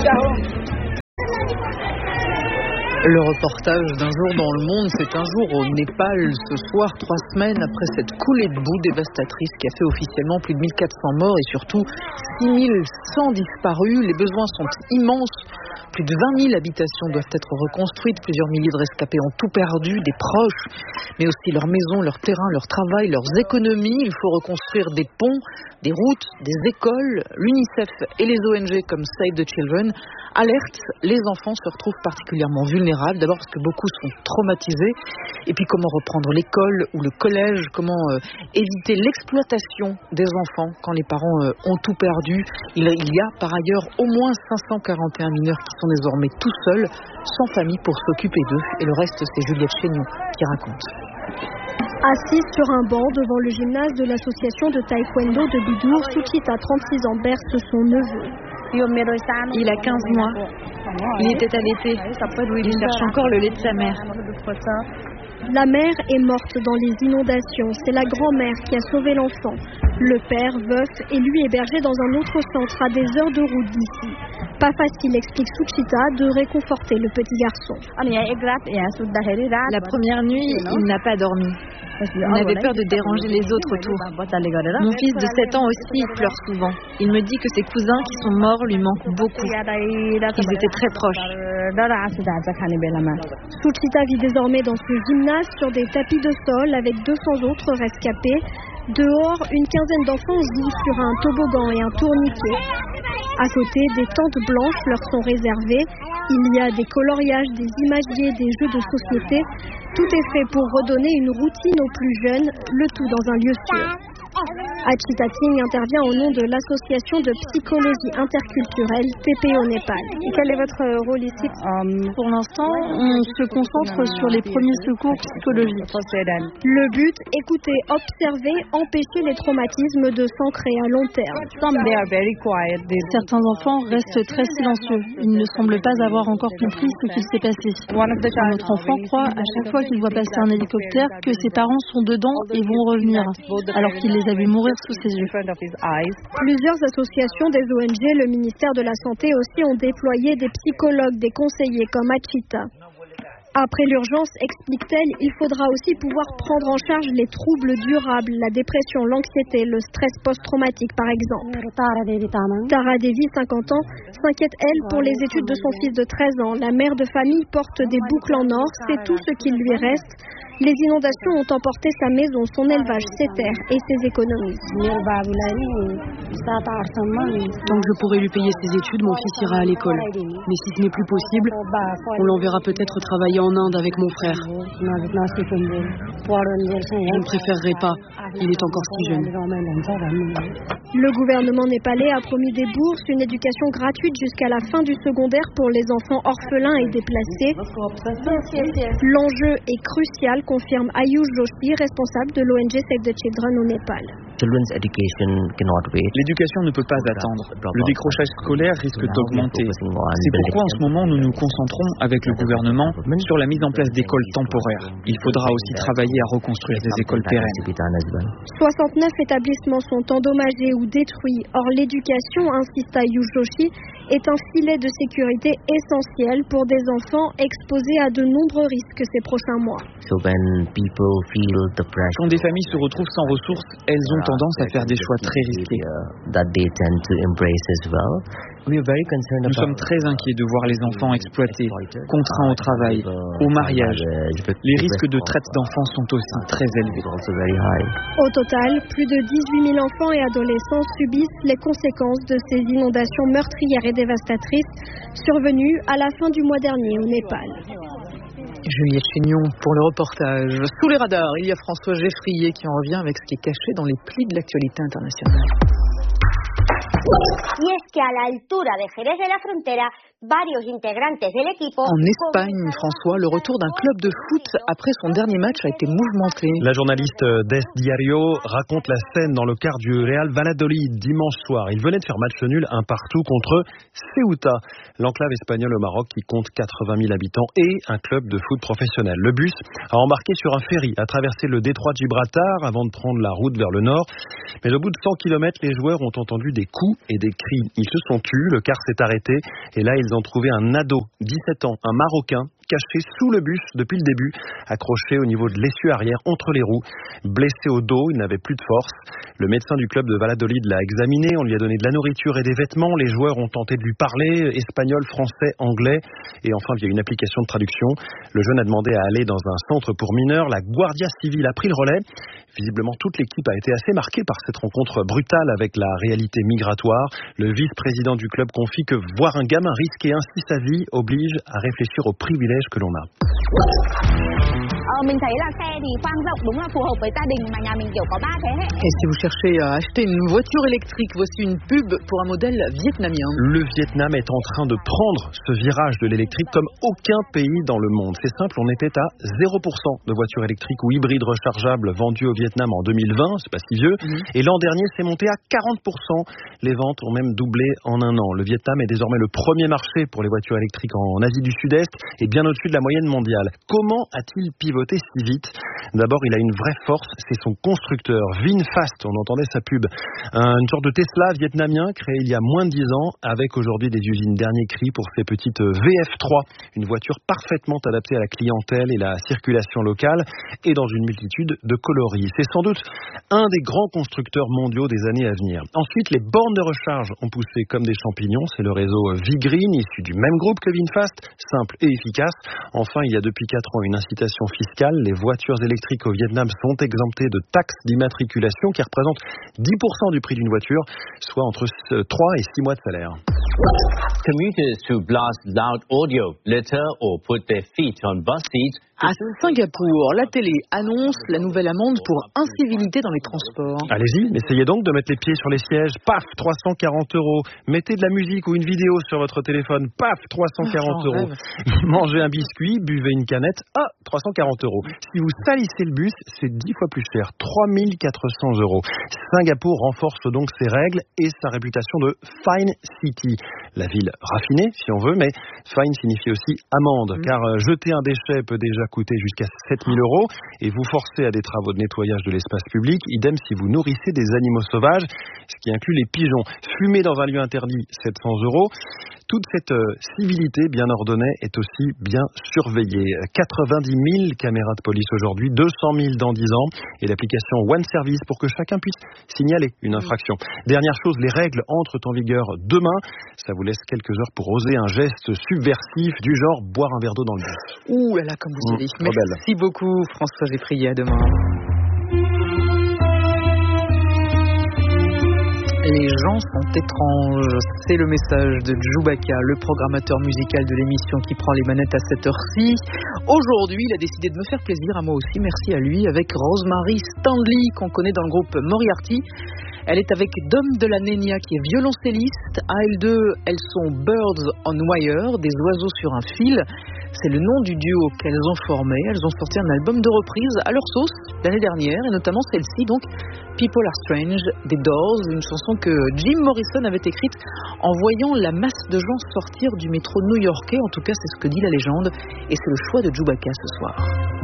Le reportage d'un jour dans le monde, c'est un jour au Népal, ce soir, 3 semaines après cette coulée de boue dévastatrice qui a fait officiellement plus de 1400 morts et surtout 6100 disparus. Les besoins sont immenses. Plus de 20 000 habitations doivent être reconstruites. Plusieurs milliers de rescapés ont tout perdu, des proches, mais aussi leurs maisons, leurs terrains, leur travail, leurs économies. Il faut reconstruire des ponts, des routes, des écoles. L'UNICEF et les ONG comme Save the Children alertent. Les enfants se retrouvent particulièrement vulnérables. D'abord parce que beaucoup sont traumatisés. Et puis comment reprendre l'école ou le collège, comment éviter l'exploitation des enfants quand les parents ont tout perdu. Il y a par ailleurs au moins 541 mineurs qui sont désormais tout seuls, sans famille pour s'occuper d'eux. Et le reste, c'est Juliette Chénion qui raconte. Assise sur un banc devant le gymnase de l'association de taekwondo de Bidour, Suchita, 36 ans, berce son neveu. Il a 15 mois. Il était allaité. Il cherche encore le lait de sa mère. La mère est morte dans les inondations. C'est la grand-mère qui a sauvé l'enfant. Le père, veuf, est lui hébergé dans un autre centre à des heures de route d'ici. Pas facile, explique Suchita, de réconforter le petit garçon. La première nuit, il n'a pas dormi. On avait peur de déranger les autres autour. Mon fils de 7 ans aussi pleure souvent. Il me dit que ses cousins qui sont morts lui manquent beaucoup. Ils étaient très proches. Suchita vit désormais dans ce gymnase sur des tapis de sol avec 200 autres rescapés. Dehors, une quinzaine d'enfants jouent sur un toboggan et un tourniquet. À côté, des tentes blanches leur sont réservées. Il y a des coloriages, des imagiers, des jeux de société. Tout est fait pour redonner une routine aux plus jeunes, le tout dans un lieu sûr. Achita Singh intervient au nom de l'association de psychologie interculturelle TP au Népal. Et quel est votre rôle ici? Pour l'instant, on se concentre sur les premiers secours psychologiques. Le but, écouter, observer, empêcher les traumatismes de s'ancrer à long terme. Certains enfants restent très silencieux. Ils ne semblent pas avoir encore compris ce qui s'est passé. Notre enfant croit à chaque fois qu'il voit passer un hélicoptère que ses parents sont dedans et vont revenir, alors qu'il les a vus mourir sous ses yeux. Plusieurs associations des ONG, le ministère de la Santé aussi ont déployé des psychologues, des conseillers comme Achita. Après l'urgence, explique-t-elle, il faudra aussi pouvoir prendre en charge les troubles durables, la dépression, l'anxiété, le stress post-traumatique par exemple. Tara Devi, 50 ans, s'inquiète elle pour les études de son fils de 13 ans. La mère de famille porte des boucles en or, c'est tout ce qu'il lui reste. Les inondations ont emporté sa maison, son élevage, ses terres et ses économies. Tant que je pourrai lui payer ses études, mon fils ira à l'école. Mais si ce n'est plus possible, on l'enverra peut-être travailler en Inde avec mon frère. Je ne préférerais pas. Il est encore si jeune. Le gouvernement népalais a promis des bourses, une éducation gratuite jusqu'à la fin du secondaire pour les enfants orphelins et déplacés. L'enjeu est crucial, confirme Ayush Joshi, responsable de l'ONG Save the Children au Népal. L'éducation ne peut pas attendre. Le décrochage scolaire risque d'augmenter. C'est pourquoi en ce moment nous nous concentrons avec le gouvernement sur la mise en place d'écoles temporaires. Il faudra aussi travailler à reconstruire des écoles pérennes. 69 établissements sont endommagés ou détruits. Or l'éducation, insiste Ayush Joshi, est un filet de sécurité essentiel pour des enfants exposés à de nombreux risques ces prochains mois. Quand des familles se retrouvent sans ressources, elles ont tendance à faire des choix très risqués. Nous sommes très inquiets de voir les enfants exploités, contraints au travail, au mariage. Les risques de traite d'enfants sont aussi très élevés. Au total, plus de 18 000 enfants et adolescents subissent les conséquences de ces inondations meurtrières et dévastatrices survenues à la fin du mois dernier au Népal. Juliette Chénion pour le reportage. Sous les radars, il y a François Geffrier qui en revient avec ce qui est caché dans les plis de l'actualité internationale. Y es que a la altura de Jerez de la Frontera En Espagne, François, le retour d'un club de foot après son dernier match a été mouvementé. La journaliste d'Es Diario raconte la scène dans le car du Real Valladolid dimanche soir. Il venait de faire match nul 1-1 contre Ceuta, l'enclave espagnole au Maroc qui compte 80 000 habitants et un club de foot professionnel. Le bus a embarqué sur un ferry, a traversé le détroit de Gibraltar avant de prendre la route vers le nord. Mais au bout de 100 km, les joueurs ont entendu des coups et des cris. Ils se sont tus, le car s'est arrêté et là ils ont trouvé un ado, 17 ans, un Marocain, caché sous le bus depuis le début, accroché au niveau de l'essieu arrière entre les roues. Blessé au dos, il n'avait plus de force. Le médecin du club de Valladolid l'a examiné, on lui a donné de la nourriture et des vêtements. Les joueurs ont tenté de lui parler, espagnol, français, anglais. Et enfin, via une application de traduction, le jeune a demandé à aller dans un centre pour mineurs. La Guardia Civile a pris le relais. Visiblement, toute l'équipe a été assez marquée par cette rencontre brutale avec la réalité migratoire. Le vice-président du club confie que voir un gamin risquer ainsi sa vie oblige à réfléchir aux privilèges que l'on a. Et si vous cherchez à acheter une voiture électrique, voici une pub pour un modèle vietnamien. Le Vietnam est en train de prendre ce virage de l'électrique comme aucun pays dans le monde. C'est simple, on était à 0% de voitures électriques ou hybrides rechargeables vendues au Vietnam en 2020, c'est pas si vieux. Et l'an dernier, c'est monté à 40%. Les ventes ont même doublé en un an. Le Vietnam est désormais le premier marché pour les voitures électriques en Asie du Sud-Est et bien au-dessus de la moyenne mondiale. Comment a-t-il pivoté si vite? D'abord, il a une vraie force, c'est son constructeur, VinFast, on entendait sa pub. Une sorte de Tesla vietnamien créé il y a moins de 10 ans, avec aujourd'hui des usines dernier cri pour ces petites VF3, une voiture parfaitement adaptée à la clientèle et la circulation locale, et dans une multitude de coloris. C'est sans doute un des grands constructeurs mondiaux des années à venir. Ensuite, les bornes de recharge ont poussé comme des champignons, c'est le réseau V-Green, issu du même groupe que VinFast, simple et efficace. Enfin, il y a depuis 4 ans une incitation fiscale. Les voitures électriques au Vietnam sont exemptées de taxes d'immatriculation qui représentent 10% du prix d'une voiture, soit entre 3 et 6 mois de salaire. Commuters who blast loud audio, litter or put their feet on bus seats. À Singapour, la télé annonce la nouvelle amende pour incivilité dans les transports. Allez-y, essayez donc de mettre les pieds sur les sièges. Paf, 340 €. Mettez de la musique ou une vidéo sur votre téléphone. Paf, 340 €. Mangez un biscuit, buvez une canette. 340 €. Si vous salissez le bus, c'est 10 fois plus cher. 3400 €. Singapour renforce donc ses règles et sa réputation de Fine City. La ville raffinée, si on veut, mais fine signifie aussi amende, car jeter un déchet peut déjà coûter jusqu'à 7 000 € et vous forcez à des travaux de nettoyage de l'espace public. Idem si vous nourrissez des animaux sauvages, ce qui inclut les pigeons. Fumer dans un lieu interdit, 700 €. Toute cette civilité bien ordonnée est aussi bien surveillée. 90 000 caméras de police aujourd'hui, 200 000 dans 10 ans et l'application One Service pour que chacun puisse signaler une infraction. Dernière chose, les règles entrent en vigueur demain. Ça vous laisse quelques heures pour oser un geste subversif du genre boire un verre d'eau dans le bus. Ouh là là, comme vous avez dit. Merci beaucoup François Geffrier, à demain. Les gens sont étranges, c'est le message de Chewbacca, le programmateur musical de l'émission qui prend les manettes à cette heure-ci. Aujourd'hui, il a décidé de me faire plaisir, à moi aussi, merci à lui, avec Rosemary Stanley, qu'on connaît dans le groupe Moriarty. Elle est avec Dom de la Nenia, qui est violoncelliste. À elles deux, elles sont Birds on Wire, des oiseaux sur un fil. C'est le nom du duo qu'elles ont formé. Elles ont sorti un album de reprise à leur sauce l'année dernière, et notamment celle-ci, donc People Are Strange, des Doors, une chanson que Jim Morrison avait écrite en voyant la masse de gens sortir du métro new-yorkais. En tout cas, c'est ce que dit la légende, et c'est le choix de Chewbacca ce soir.